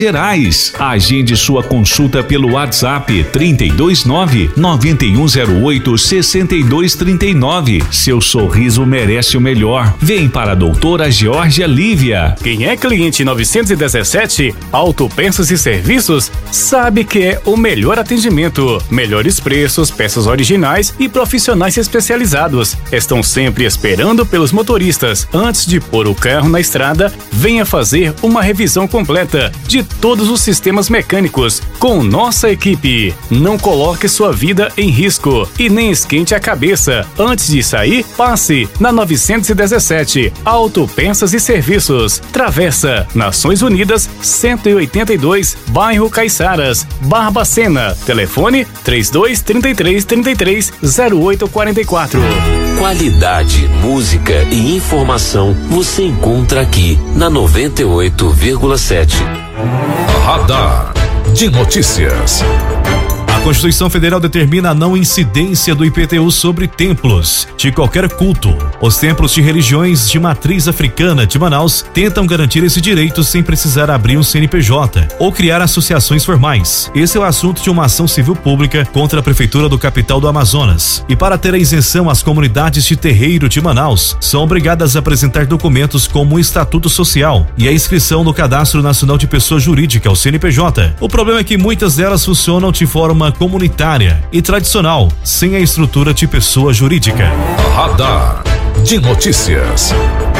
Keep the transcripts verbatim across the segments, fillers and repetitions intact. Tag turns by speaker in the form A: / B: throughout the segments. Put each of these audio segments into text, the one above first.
A: Gerais. Agende sua consulta pelo WhatsApp trinta e dois nove, nove um zero oito, seis dois três nove. Seu sorriso merece o melhor. Vem para a doutora Georgia Lívia.
B: Quem é cliente novecentos e dezessete, Autopeças e Serviços, sabe que é o melhor atendimento, melhores preços, peças originais e profissionais especializados. Estão sempre esperando pelos motoristas. Antes de pôr o carro na estrada, venha fazer uma revisão completa de todos os sistemas mecânicos com nossa equipe. Não coloque sua vida em risco e nem esquente a cabeça. Antes de sair, passe na novecentos e dezessete, Autopeças e Serviços, Travessa Nações Unidas cento e oitenta e dois, bairro Caiçaras, Barbacena. Telefone três dois três três, três três zero oito quatro quatro.
C: Qualidade, música e informação você encontra aqui na noventa e oito vírgula sete.
D: Radar de Notícias. A Constituição Federal determina a não incidência do I P T U sobre templos de qualquer culto. Os templos de religiões de matriz africana de Manaus tentam garantir esse direito sem precisar abrir um C N P J ou criar associações formais. Esse é o assunto de uma ação civil pública contra a Prefeitura do Capital do Amazonas. E para ter a isenção, as comunidades de terreiro de Manaus são obrigadas a apresentar documentos como o Estatuto Social e a inscrição no Cadastro Nacional de Pessoa Jurídica, o C N P J. O problema é que muitas delas funcionam de forma comunitária e tradicional, sem a estrutura de pessoa jurídica. Radar de Notícias.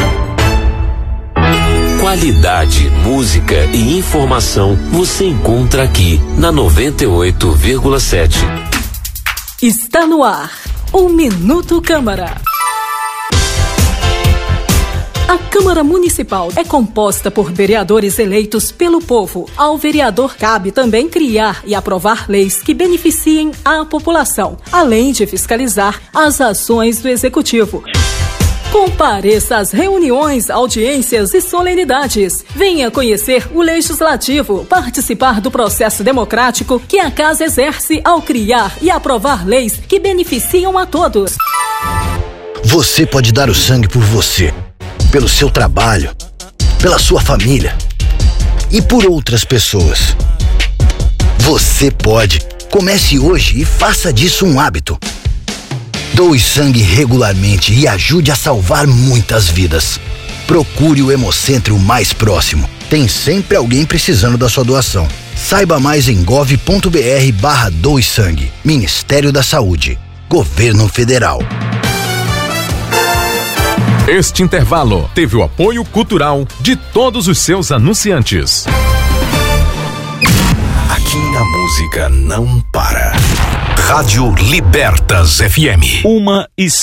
C: Qualidade, música e informação você encontra aqui na noventa e oito vírgula sete.
E: Está no ar o Minuto Câmara. A Câmara Municipal é composta por vereadores eleitos pelo povo. Ao vereador cabe também criar e aprovar leis que beneficiem a população, além de fiscalizar as ações do Executivo. Compareça às reuniões, audiências e solenidades. Venha conhecer o Legislativo, participar do processo democrático que a Casa exerce ao criar e aprovar leis que beneficiam a todos.
F: Você pode dar o sangue por você, pelo seu trabalho, pela sua família e por outras pessoas. Você pode. Comece hoje e faça disso um hábito. Doe sangue regularmente e ajude a salvar muitas vidas. Procure o Hemocentro mais próximo. Tem sempre alguém precisando da sua doação. Saiba mais em gov ponto br barra doe sangue. Ministério da Saúde. Governo Federal.
D: Este intervalo teve o apoio cultural de todos os seus anunciantes.
G: Aqui a música não para. Rádio Libertas F M.
D: Uma e